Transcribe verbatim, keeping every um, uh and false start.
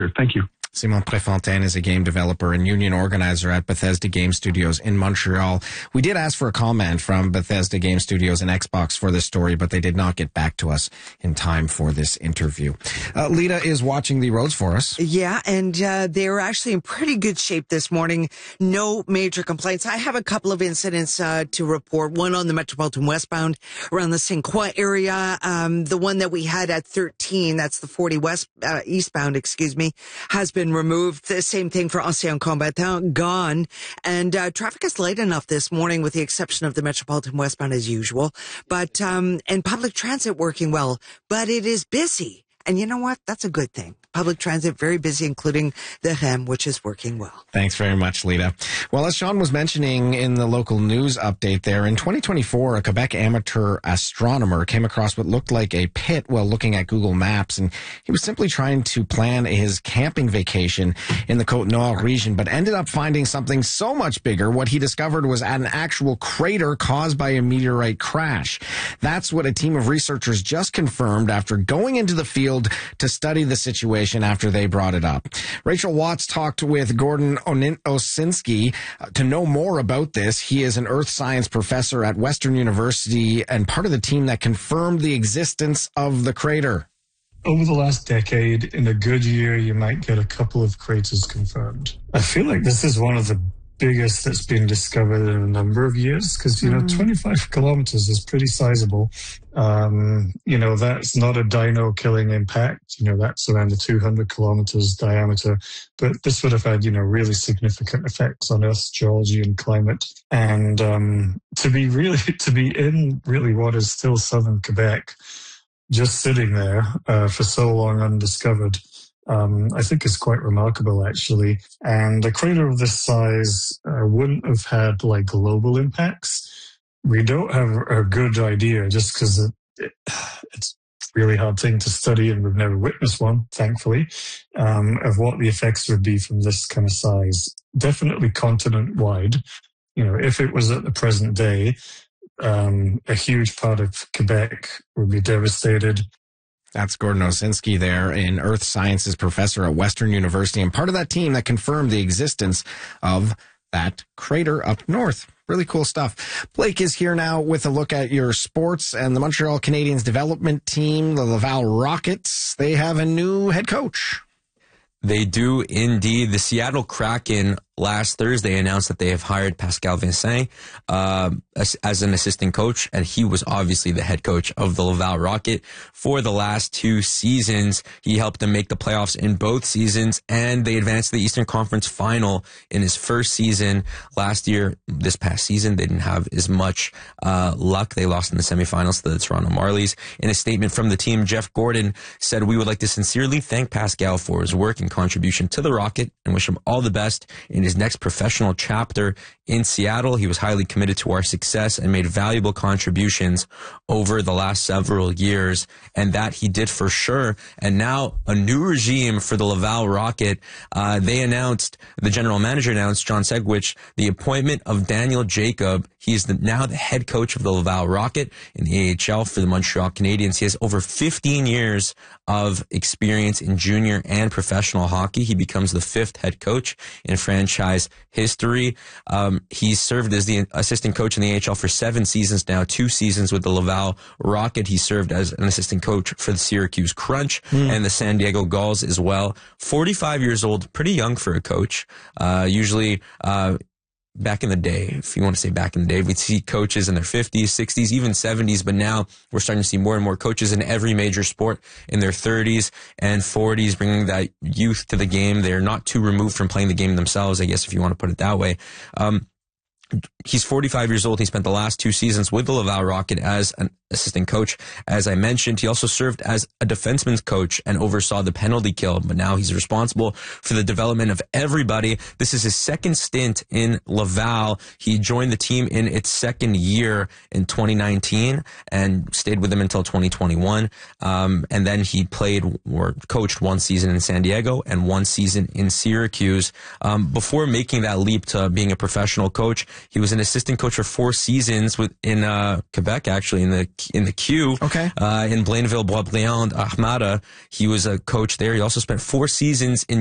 Thank you. Simon Préfontaine is a game developer and union organizer at Bethesda Game Studios in Montreal. We did ask for a comment from Bethesda Game Studios and Xbox for this story, but they did not get back to us in time for this interview. Uh, Lita is watching the roads for us. Yeah, and uh, they're actually in pretty good shape this morning. No major complaints. I have a couple of incidents uh, to report. One on the Metropolitan westbound around the Saint Croix area. Um, the one that we had at thirteen, that's the forty west uh, eastbound, excuse me, has been removed. The same thing for Ancien Combattant, gone. And uh, traffic is light enough this morning with the exception of the Metropolitan westbound as usual. But, um, and public transit working well. But it is busy. And you know what? That's a good thing. Public transit, very busy, including the R E M, which is working well. Thanks very much, Lita. Well, as Sean was mentioning in the local news update there, in twenty twenty-four, a Quebec amateur astronomer came across what looked like a pit while looking at Google Maps, and he was simply trying to plan his camping vacation in the Côte-Nord region, but ended up finding something so much bigger. What he discovered was an actual crater caused by a meteorite crash. That's what a team of researchers just confirmed after going into the field to study the situation after they brought it up. Rachel Watts talked with Gordon Osinski uh, to know more about this. He is an earth science professor at Western University and part of the team that confirmed the existence of the crater. Over the last decade, in a good year, you might get a couple of craters confirmed. I feel like this is one of the biggest that's been discovered in a number of years because, you know, mm. twenty-five kilometers is pretty sizable. Um, you know, that's not a dino killing impact. You know, that's around the two hundred kilometers diameter. But this would have had, you know, really significant effects on Earth's geology and climate. And um, to be really, to be in really what is still southern Quebec, just sitting there uh, for so long undiscovered, Um, I think is quite remarkable, actually. And a crater of this size uh, wouldn't have had like global impacts. We don't have a good idea just because it, it, it's a really hard thing to study and we've never witnessed one, thankfully, um, of what the effects would be from this kind of size. Definitely continent wide. You know, if it was at the present day, um, a huge part of Quebec would be devastated. That's Gordon Osinski there, an earth sciences professor at Western University and part of that team that confirmed the existence of that crater up north. Really cool stuff. Blake is here now with a look at your sports and the Montreal Canadiens development team, the Laval Rockets. They have a new head coach. They do indeed. The Seattle Kraken last Thursday announced that they have hired Pascal Vincent uh, as, as an assistant coach, and he was obviously the head coach of the Laval Rocket for the last two seasons. He helped them make the playoffs in both seasons, and they advanced to the Eastern Conference Final in his first season last year. This past season, they didn't have as much uh, luck. They lost in the semifinals to the Toronto Marlies. In a statement from the team, Jeff Gordon said, "We would like to sincerely thank Pascal for his work and contribution to the Rocket and wish him all the best in his next professional chapter in Seattle. He was highly committed to our success and made valuable contributions over the last several years," and that he did for sure. And now a new regime for the Laval Rocket. Uh, they announced, the general manager announced, John Segwich, the appointment of Daniel Jacob. He's the, now the head coach of the Laval Rocket in the A H L for the Montreal Canadiens. He has over fifteen years of experience in junior and professional hockey. He becomes the fifth head coach in franchise history. Um, he's served as the assistant coach in the A H L for seven seasons now, two seasons with the Laval Rocket. He served as an assistant coach for the Syracuse Crunch mm. and the San Diego Gulls as well. forty-five years old, pretty young for a coach. Uh, usually, uh, back in the day, if you want to say back in the day, we'd see coaches in their fifties, sixties, even seventies, but now we're starting to see more and more coaches in every major sport in their thirties and forties, bringing that youth to the game. They're not too removed from playing the game themselves, I guess, if you want to put it that way. Um, He's forty-five years old. He spent the last two seasons with the Laval Rocket as an assistant coach. As I mentioned, he also served as a defenseman's coach and oversaw the penalty kill, but now he's responsible for the development of everybody. This is his second stint in Laval. He joined the team in its second year in twenty nineteen and stayed with them until twenty twenty-one. Um, and then he played or coached one season in San Diego and one season in Syracuse. Um, before making that leap to being a professional coach, He was an assistant coach for four seasons with in uh, Quebec, actually in the in the Q. Okay. Uh, in Blainville, Boisbriand, Armada. He was a coach there. He also spent four seasons in